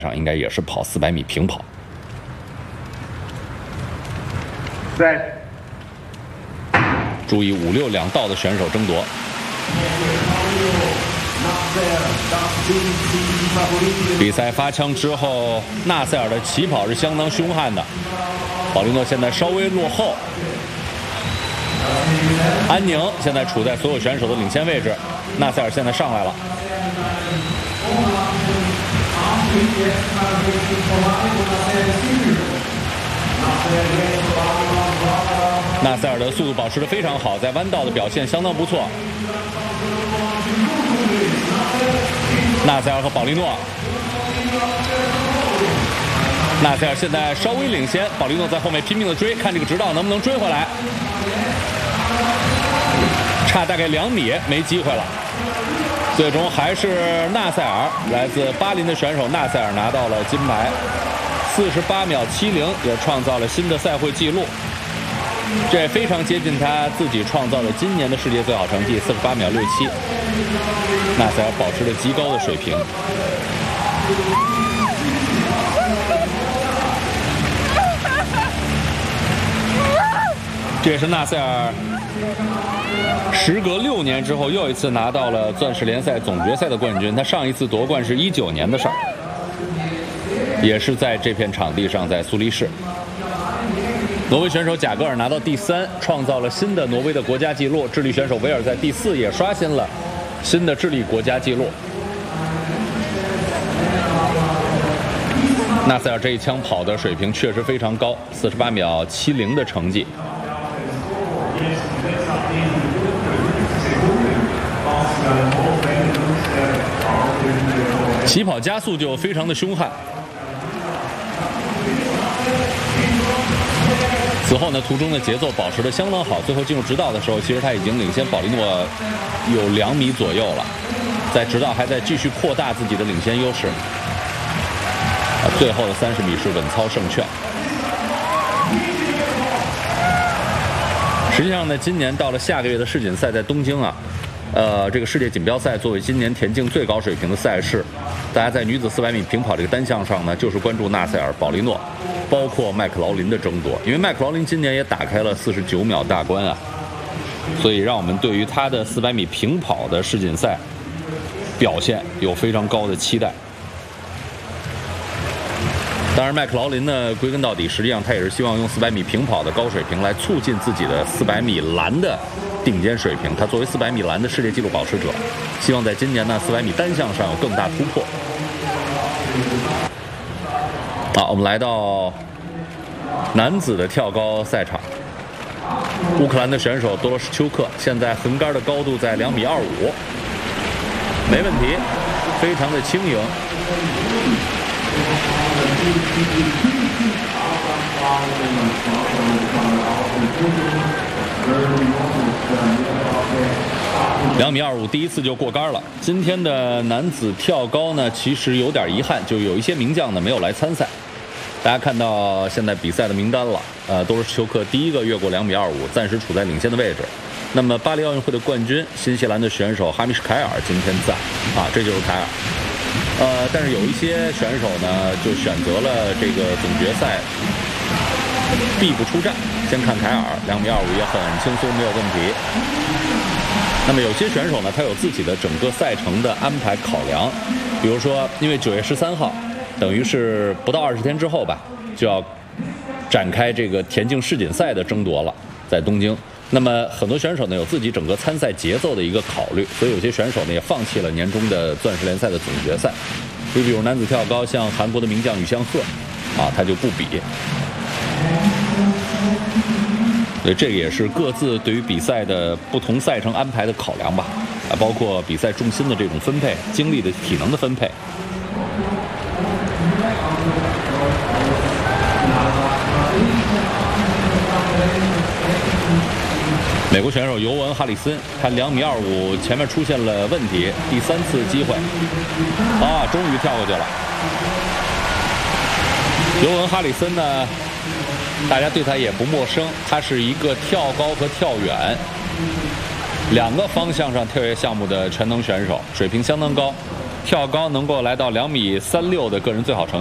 上应该也是跑400米平跑。注意5、6两道的选手争夺。比赛发枪之后，纳塞尔的起跑是相当凶悍的。保利诺现在稍微落后。安宁现在处在所有选手的领先位置，纳塞尔现在上来了。纳塞尔的速度保持得非常好，在弯道的表现相当不错。纳塞尔和保利诺，纳塞尔现在稍微领先，保利诺在后面拼命的追，看这个直道能不能追回来。差大概2米，没机会了。最终还是纳塞尔，来自巴林的选手纳塞尔拿到了金牌，48秒70，也创造了新的赛会纪录。这也非常接近他自己创造的今年的世界最好成绩48秒67。纳塞尔保持了极高的水平。这也是纳塞尔时隔6年之后又一次拿到了钻石联赛总决赛的冠军。他上一次夺冠是19年的事儿，也是在这片场地上，在苏黎世。挪威选手贾格尔拿到第3，创造了新的挪威的国家纪录。智利选手维尔在第4，也刷新了新的智利国家纪录。纳塞尔这一枪跑的水平确实非常高，48秒70的成绩。起跑加速就非常的凶悍。此后呢，途中的节奏保持得相当好，最后进入直道的时候，其实他已经领先保利诺有2米左右了，在直道还在继续扩大自己的领先优势。最后的30米是稳操胜券。实际上呢，今年到了下个月的世锦赛在东京啊，这个世界锦标赛作为今年田径最高水平的赛事，大家在女子400米平跑这个单项上呢，就是关注纳塞尔、保利诺，包括麦克劳林的争夺。因为麦克劳林今年也打开了49秒大关啊，所以让我们对于他的400米平跑的世锦赛表现有非常高的期待。当然，麦克劳林呢，归根到底，实际上他也是希望用400米平跑的高水平来促进自己的400米栏的顶尖水平。他作为400米栏的世界纪录保持者，希望在今年呢400米单项上有更大突破。好，我们来到男子的跳高赛场。乌克兰的选手多罗什丘克现在横杆的高度在2.25米，没问题，非常的轻盈。2.25米第一次就过杆了。今天的男子跳高呢，其实有点遗憾，就有一些名将呢没有来参赛。大家看到现在比赛的名单了，多罗什丘克第一个越过2.25米，暂时处在领先的位置。那么巴黎奥运会的冠军新西兰的选手哈米什凯尔今天在啊，这就是凯尔。但是有一些选手呢，就选择了这个总决赛必不出战。先看凯尔，2.25米也很轻松，没有问题。那么有些选手呢，他有自己的整个赛程的安排考量，比如说，因为9月13号，等于是不到20天之后吧，就要展开这个田径世锦赛的争夺了，在东京。那么很多选手呢有自己整个参赛节奏的一个考虑，所以有些选手呢也放弃了年终的钻石联赛的总决赛。就比如男子跳高，像韩国的名将宇相赫，啊，他就不比。所以这个也是各自对于比赛的不同赛程安排的考量吧，啊，包括比赛重心的这种分配、精力的体能的分配。美国选手尤文·哈里森，他2.25米前面出现了问题，第3次机会，啊，终于跳过去了。尤文·哈里森呢，大家对他也不陌生，他是一个跳高和跳远2个方向上跳跃项目的全能选手，水平相当高。 跳高能够来到2.36米的个人最好成绩。